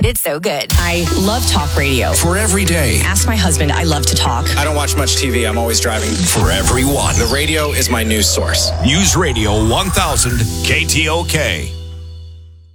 It's so good. I love talk radio. For every day. Ask my husband. I love to talk. I don't watch much TV. I'm always driving. For everyone. The radio is my news source. News Radio 1000 KTOK.